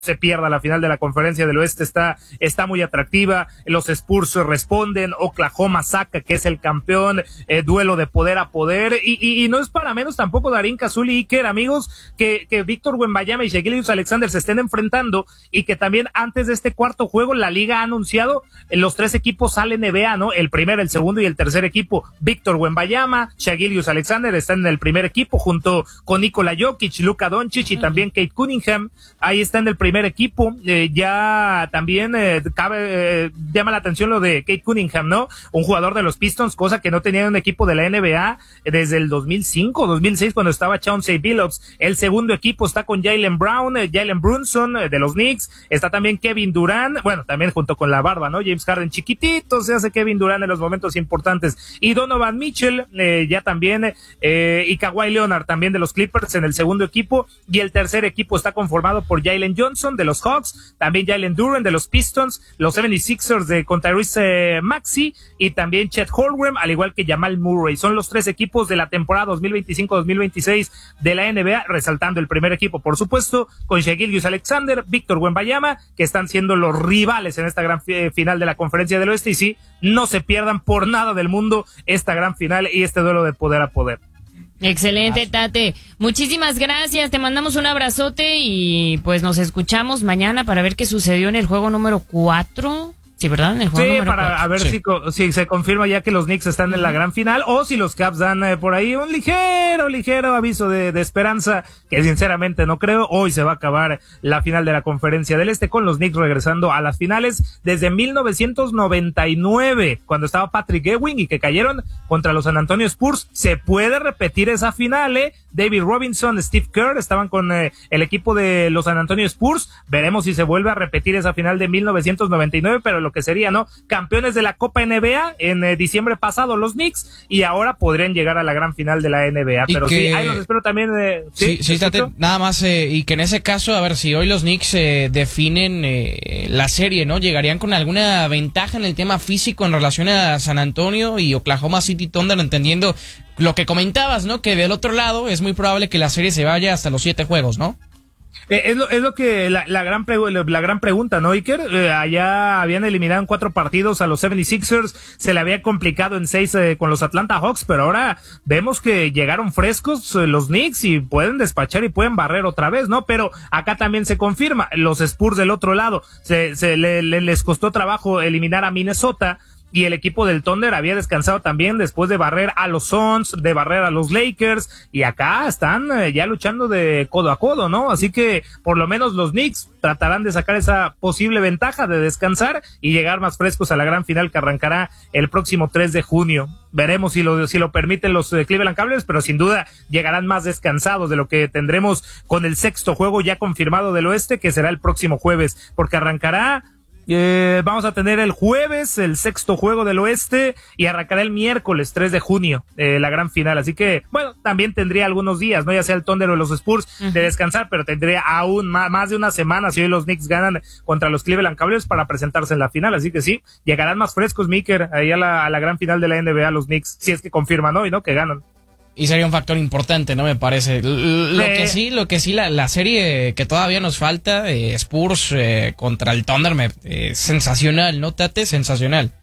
se pierda la final de la Conferencia del Oeste, está muy atractiva, los Spurs responden, Oklahoma saca que es el campeón, duelo de poder a poder, y no es para menos tampoco Darín Cazul y Iker, amigos, que Víctor Wembanyama y Shai Gilgeous-Alexander se estén enfrentando, y que también antes de este cuarto juego la liga ha anunciado los 3 equipos al NBA, ¿no? El primero, el segundo y el tercer equipo. Víctor Wembanyama, Shai Gilgeous-Alexander están en el primer equipo junto con Nikola Jokic, Luka Doncic y también Kate Cunningham, ahí está en el primer equipo. Ya también llama la atención lo de Kate Cunningham, ¿no? Un jugador de los Pistons, cosa que no tenía un equipo de la NBA desde el 2005, 2006 cuando estaba Chauncey Billups. El segundo equipo está con Jaylen Brunson de los Knicks, está también Kevin Durant, bueno, también junto con la barba, ¿no? James Harden chiquitito, se hace Kevin Durant en los momentos importantes, y Donovan Mitchell, ya también, y Kawhi Leonard también de los Clippers en el segundo equipo, y el tercer equipo está conformado por Jalen Johnson de los Hawks, también Jalen Duren de los Pistons, los 76ers con Tyrese Maxey y también Chet Holmgren, al igual que Jamal Murray. Son los 3 equipos de la temporada 2025-2026 de la NBA, resaltando el primer equipo, por supuesto, con Shai Gilgeous-Alexander, Víctor Wembanyama, que están siendo los rivales en esta gran final de la Conferencia del Oeste, y sí, no se pierdan por nada del mundo esta gran final y este duelo de poder a poder. Excelente, Tate. Muchísimas gracias. Te mandamos un abrazote y pues nos escuchamos mañana para ver qué sucedió en el juego número 4. Sí, ¿verdad? En el juego número 4. A ver si se confirma ya que los Knicks están en la gran final, o si los Cavs dan por ahí un ligero aviso de esperanza, que sinceramente no creo. Hoy se va a acabar la final de la Conferencia del Este con los Knicks regresando a las finales desde 1999, cuando estaba Patrick Ewing y que cayeron contra los San Antonio Spurs. Se puede repetir esa final, David Robinson, Steve Kerr estaban con el equipo de los San Antonio Spurs. Veremos si se vuelve a repetir esa final de 1999, pero lo que sería, ¿no? Campeones de la Copa NBA en diciembre pasado los Knicks, y ahora podrían llegar a la gran final de la NBA, pero sí, ahí los espero también. Sí, nada más, y que en ese caso, a ver, si hoy los Knicks definen la serie, ¿no? Llegarían con alguna ventaja en el tema físico en relación a San Antonio y Oklahoma City Thunder, entendiendo lo que comentabas, ¿no? Que del otro lado es muy probable que la serie se vaya hasta los 7 juegos, ¿no? Es lo que la gran pregunta, ¿no, Iker? Allá habían eliminado en 4 partidos a los 76ers, se le había complicado en 6 con los Atlanta Hawks, pero ahora vemos que llegaron frescos los Knicks y pueden despachar y pueden barrer otra vez, ¿no? Pero acá también se confirma, los Spurs del otro lado, les costó trabajo eliminar a Minnesota, y el equipo del Thunder había descansado también después de barrer a los Suns, de barrer a los Lakers, y acá están ya luchando de codo a codo, ¿no? Así que por lo menos los Knicks tratarán de sacar esa posible ventaja de descansar y llegar más frescos a la gran final que arrancará el próximo 3 de junio. Veremos si lo permiten los Cleveland Cavaliers, pero sin duda llegarán más descansados de lo que tendremos con el 6º juego ya confirmado del Oeste, que será el próximo jueves, porque arrancará vamos a tener el jueves el 6º juego del Oeste y arrancará el miércoles 3 de junio la gran final, así que bueno, también tendría algunos días, no ya sea el Thunder o los Spurs de descansar, pero tendría aún más de una semana si hoy los Knicks ganan contra los Cleveland Cavaliers para presentarse en la final, así que sí, llegarán más frescos, Miker, ahí a la gran final de la NBA los Knicks, si es que confirman hoy, ¿no? Que ganan. Y sería un factor importante, ¿no? Me parece. Lo que sí, la serie que todavía nos falta, Spurs contra el Thunder, sensacional, ¿no, Tate? Sensacional.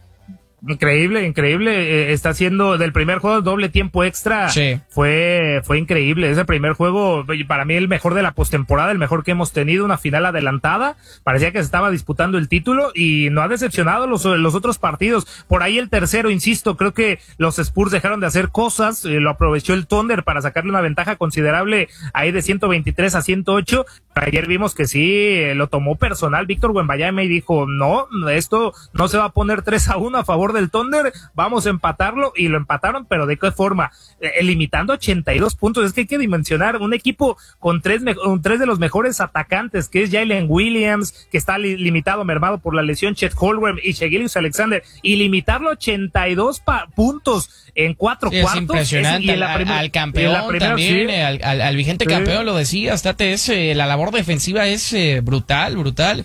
Increíble, está haciendo del primer juego doble tiempo extra, sí. Fue increíble, ese primer juego, para mí el mejor de la postemporada, el mejor que hemos tenido, una final adelantada, parecía que se estaba disputando el título y no ha decepcionado los otros partidos, por ahí el tercero, insisto, creo que los Spurs dejaron de hacer cosas, lo aprovechó el Thunder para sacarle una ventaja considerable ahí de 123 a 108, ayer vimos que sí, lo tomó personal Víctor Wembanyama y dijo, no, esto no se va a poner 3-1 a favor del Thunder, vamos a empatarlo, y lo empataron, pero ¿de qué forma? Limitando 82 puntos, es que hay que dimensionar un equipo con tres de los mejores atacantes, que es Jalen Williams, que está limitado, mermado por la lesión, Chet Holmgren y Shai Gilgeous-Alexander, y limitarlo 82 puntos en 4 cuartos. Es impresionante, al campeón también, sí. al vigente campeón, lo decía, hasta la labor defensiva es brutal.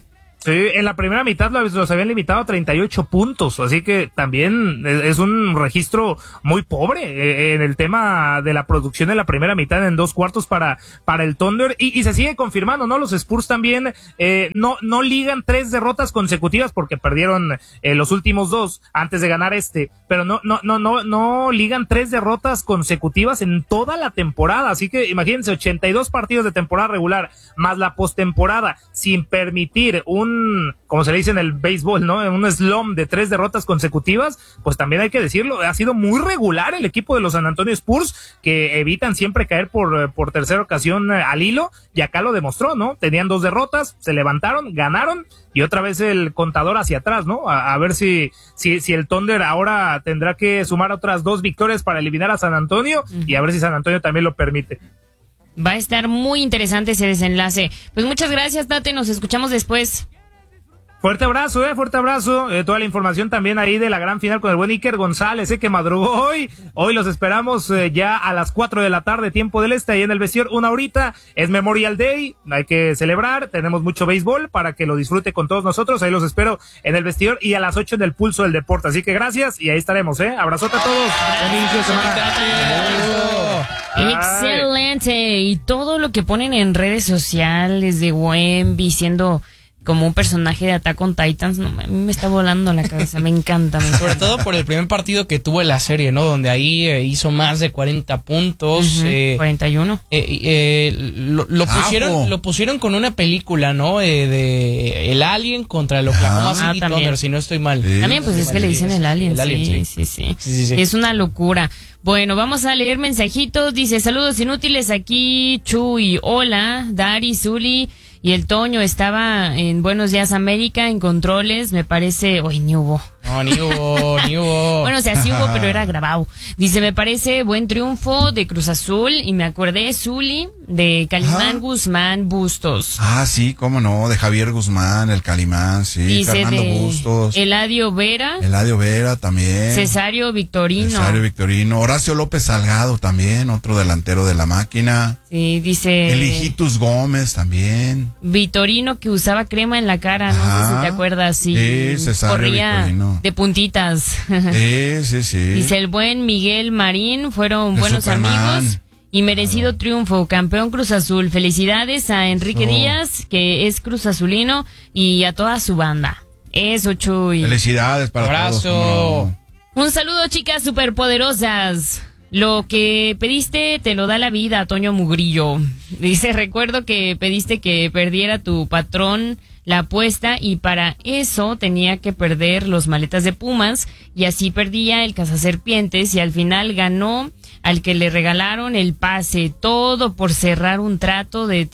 Sí, en la primera mitad los habían limitado a 38 puntos, así que también es un registro muy pobre en el tema de la producción en la primera mitad en 2 cuartos para el Thunder, y se sigue confirmando, ¿no? Los Spurs también no ligan 3 derrotas consecutivas porque perdieron los últimos 2 antes de ganar pero no ligan 3 derrotas consecutivas en toda la temporada, así que imagínense, 82 partidos de temporada regular más la postemporada sin permitir como se le dice en el béisbol, ¿no? Un slump de 3 derrotas consecutivas, pues también hay que decirlo, ha sido muy regular el equipo de los San Antonio Spurs, que evitan siempre caer por tercera ocasión al hilo, y acá lo demostró, ¿no? Tenían 2 derrotas, se levantaron, ganaron, y otra vez el contador hacia atrás, ¿no? A ver si el Thunder ahora tendrá que sumar otras 2 victorias para eliminar a San Antonio, y a ver si San Antonio también lo permite. Va a estar muy interesante ese desenlace. Pues muchas gracias, Tate, nos escuchamos después. Fuerte abrazo, fuerte abrazo. Toda la información también ahí de la gran final con el buen Iker González, que madrugó hoy. Hoy los esperamos ya a las 4 de la tarde, tiempo del este, ahí en el vestidor, 1 horita. Es Memorial Day, hay que celebrar. Tenemos mucho béisbol para que lo disfrute con todos nosotros. Ahí los espero en el vestidor y a las 8 en el Pulso del Deporte. Así que gracias y ahí estaremos, Abrazote a todos. Buen inicio de semana. Excelente. Y todo lo que ponen en redes sociales de Wemby siendo como un personaje de Attack on Titans, no, a mí me está volando la cabeza, me encanta. Sobre todo por el primer partido que tuvo en la serie, ¿no? Donde ahí hizo más de 40 puntos. 41. Lo pusieron con una película, ¿no? De el Alien contra el Oklahoma City Thunder, si no estoy mal. También, pues es que le dicen el Alien. Sí. Es una locura. Bueno, vamos a leer mensajitos. Dice, saludos inútiles aquí, Chuy. Hola, Dari, Zuli. Y el Toño estaba en Buenos Días América, en controles, me parece... Uy, ni hubo. No, ni hubo. Bueno, o sea, sí hubo, pero era grabado. Dice, me parece buen triunfo de Cruz Azul, y me acordé, Zuli, de Calimán, Guzmán, Bustos. Sí, cómo no, de Javier Guzmán, el Calimán, sí. Dice Fernando Bustos. Eladio Vera también. Cesario Victorino. Horacio López Salgado también, otro delantero de la máquina. Sí, dice... El Hijitus Gómez también. Vitorino, que usaba crema en la cara, no sé si te acuerdas. Sí, Cesario corría Victorino. De puntitas. Sí. Dice el buen Miguel Marín, fueron buenos Superman. Amigos y merecido triunfo, campeón Cruz Azul. Felicidades a Enrique Díaz, que es Cruz Azulino, y a toda su banda. Eso, Chuy. Felicidades para todos. Un saludo, chicas superpoderosas. Lo que pediste te lo da la vida, Toño Mugrillo. Dice, recuerdo que pediste que perdiera tu patrón la apuesta, y para eso tenía que perder los maletas de Pumas, y así perdía el cazaserpientes, y al final ganó al que le regalaron el pase, todo por cerrar un trato de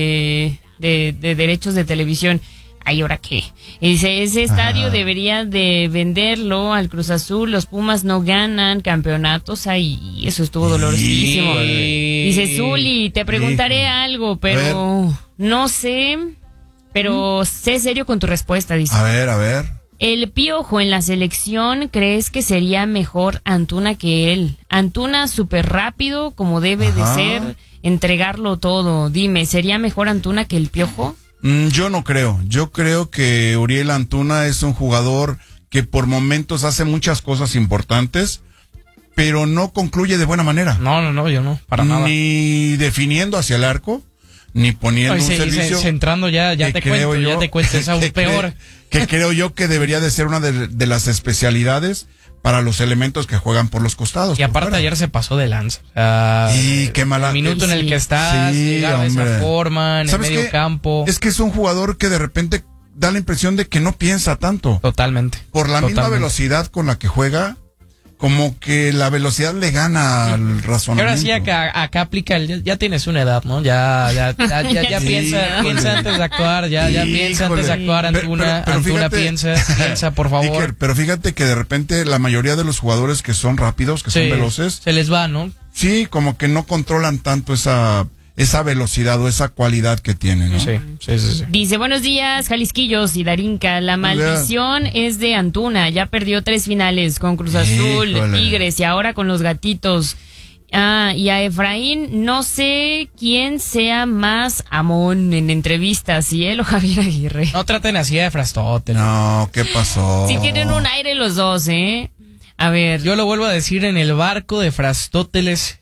derechos de televisión. Ay, ¿ahora qué? Y dice, ese estadio debería de venderlo al Cruz Azul, los Pumas no ganan campeonatos ahí, eso estuvo dolorosísimo. Dice, Zuli, te preguntaré algo, pero no sé, pero sé serio con tu respuesta, dice. A ver. El Piojo en la selección, ¿crees que sería mejor Antuna que él? Antuna súper rápido, como debe de ser, entregarlo todo. Dime, ¿sería mejor Antuna que el Piojo? Yo no creo. Yo creo que Uriel Antuna es un jugador que por momentos hace muchas cosas importantes, pero no concluye de buena manera. No, yo no, para nada. Ni definiendo hacia el arco, ni poniendo un servicio. Centrando ya te cuento, es aún peor. Que creo yo que debería de ser una de las especialidades para los elementos que juegan por los costados. Y aparte ayer se pasó de lanza. Y qué mala. El minuto en el que estás, llegar de esa forma, en el medio campo. Es que es un jugador que de repente da la impresión de que no piensa tanto. Totalmente. Por la misma velocidad con la que juega, como que la velocidad le gana al razonamiento. Y ahora sí acá aplica ya tienes una edad, ¿no? Ya piensa antes de actuar, ya piensa antes de actuar, Antuna, piensa, por favor. Iker, pero fíjate que de repente la mayoría de los jugadores que son rápidos, que son veloces, se les va, ¿no? Sí, como que no controlan tanto esa velocidad o esa cualidad que tienen, ¿no? Sí. Dice, buenos días, Jalisquillos y Darinka. La maldición es de Antuna. Ya perdió 3 finales con Cruz Azul, Tigres y ahora con los Gatitos. Y a Efraín, no sé quién sea más Amón en entrevistas, si él o Javier Aguirre. No traten así de Frastóteles. No, ¿qué pasó? Sí tienen un aire los dos, A ver. Yo lo vuelvo a decir, en el barco de Frastóteles,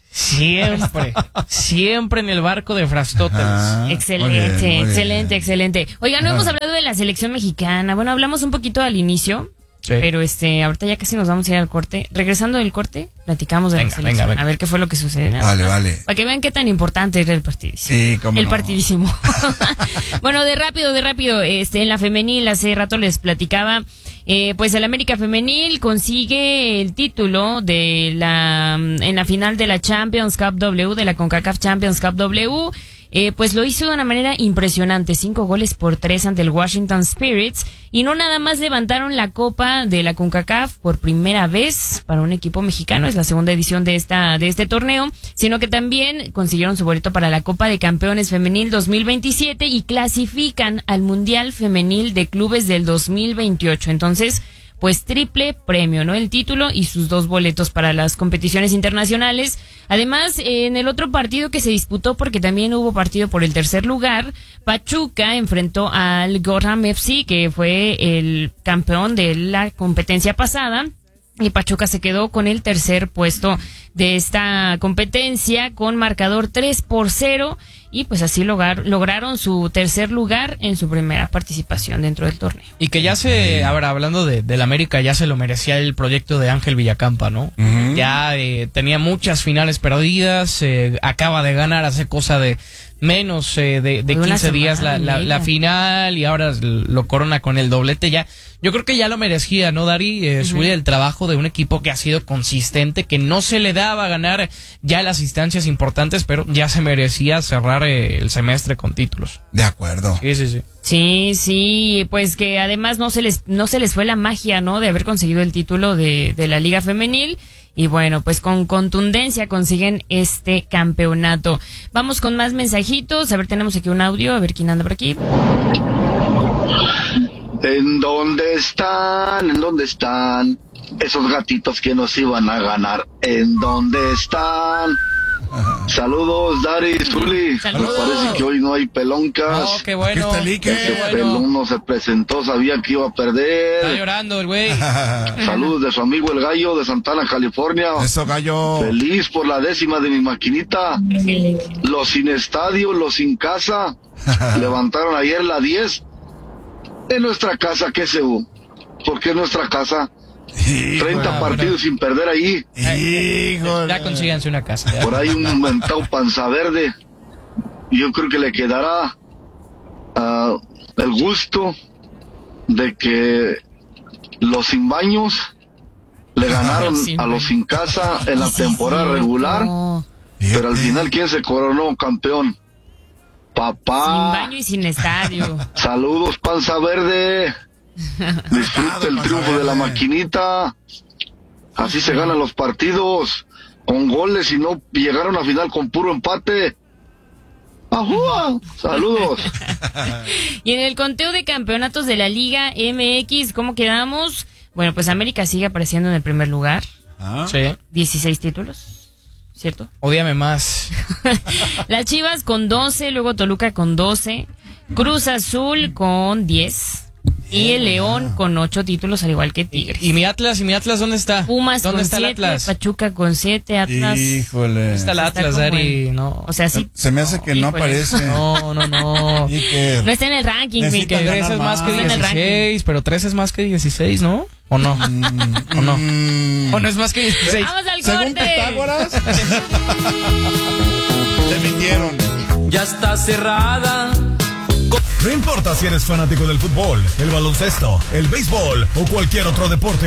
siempre en el barco de Frastóteles. Excelente. Oiga, no hemos hablado de la selección mexicana. Bueno, hablamos un poquito al inicio. Sí. Pero ahorita ya casi nos vamos a ir al corte. Regresando del corte, platicamos de la selección. Venga. A ver qué fue lo que sucedió. Vale. Para que vean qué tan importante era el partidísimo. Sí, cómo no. Partidísimo. Bueno, de rápido. En la femenil, hace rato les platicaba. Pues el América Femenil consigue el título en la final de la Champions Cup W, de la CONCACAF Champions Cup W. Pues lo hizo de una manera impresionante, 5-3 ante el Washington Spirits, y no nada más levantaron la copa de la CONCACAF por primera vez para un equipo mexicano, es la segunda edición de este torneo, sino que también consiguieron su boleto para la Copa de Campeones Femenil 2027 y clasifican al Mundial Femenil de Clubes del 2028. Entonces, pues triple premio, ¿no? El título y sus 2 boletos para las competiciones internacionales. Además, en el otro partido que se disputó, porque también hubo partido por el tercer lugar, Pachuca enfrentó al Gorham FC, que fue el campeón de la competencia pasada. Y Pachuca se quedó con el tercer puesto de esta competencia con marcador 3-0 y pues así lograron su tercer lugar en su primera participación dentro del torneo. Y que ya hablando del América, ya se lo merecía el proyecto de Ángel Villacampa, ¿no? Uh-huh. Ya tenía muchas finales perdidas, acaba de ganar hace cosa de menos de 15 días la final y ahora lo corona con el doblete. Ya, yo creo que ya lo merecía, ¿no, Dari? Subir el trabajo de un equipo que ha sido consistente, que no se le daba a ganar ya las instancias importantes, pero ya se merecía cerrar el semestre con títulos. De acuerdo. Sí, pues que además no se les fue la magia, ¿no? De haber conseguido el título de la Liga Femenil. Y bueno, pues con contundencia consiguen este campeonato. Vamos con más mensajitos. A ver, tenemos aquí un audio. A ver quién anda por aquí. ¿En dónde están esos gatitos que nos iban a ganar? ¿En dónde están? Saludos, Dari, Zuli. Me parece que hoy no hay peloncas. Oh, qué bueno. Ese pelón no se presentó, sabía que iba a perder. Está llorando el güey. Saludos de su amigo el Gallo de Santana, California. Eso, Gallo. Feliz por la 10ª de mi maquinita. Los sin estadio, los sin casa. Levantaron ayer la 10. En nuestra casa, ¿qué se hubo? Porque en nuestra casa 30 partidos sin perder ahí. Ya consíganse una casa. Por ahí un mentado panza verde. Yo creo que le quedará el gusto de que los sin baños le ganaron a los sin casa en la temporada regular. Pero al final, ¿quién se coronó campeón? Papá. Sin baño y sin estadio. Saludos, panza verde. Disfruta el triunfo de la maquinita. Así se ganan los partidos, con goles, y no llegaron a final con puro empate. ¡Ajúa! Saludos. Y en el conteo de campeonatos de la Liga MX, ¿cómo quedamos? Bueno, pues América sigue apareciendo en el primer lugar. Sí. 16 títulos, ¿cierto? Ódiame más. Las Chivas con 12, luego Toluca con 12, Cruz Azul con 10. Y el León con 8 títulos, al igual que Tigres. ¿Y mi Atlas dónde está? Pumas ¿Dónde con está 7, el Atlas? Pachuca con 7, Atlas. Híjole. Está el Atlas, Dari, no. O sea, sí. Se me hace que no aparece. No. No está en el ranking, que 3 es más que 16, pero 3 es más que 16, ¿no? ¿O no? ¿O no? ¿O no es más que 16? ¡Vamos al Según corte! Pitágoras. Te mintieron. Ya está cerrada. No importa si eres fanático del fútbol, el baloncesto, el béisbol o cualquier otro deporte.